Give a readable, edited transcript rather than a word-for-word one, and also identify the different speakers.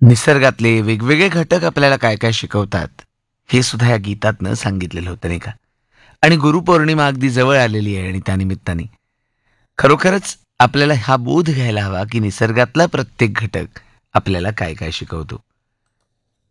Speaker 1: निसर्गातले वेगवेगळे घटक आपल्याला काय काय शिकवतात हे सुद्धा या गीतातनं सांगितलेलं होतं नाही का. आणि गुरुपौर्णिमा अगदी जवळ आलेली आहे आणि त्यानिमित्ताने खरोखरच आपल्याला हा बोध घ्यायला हवा की निसर्गातला प्रत्येक घटक आपल्याला काय काय शिकवतो.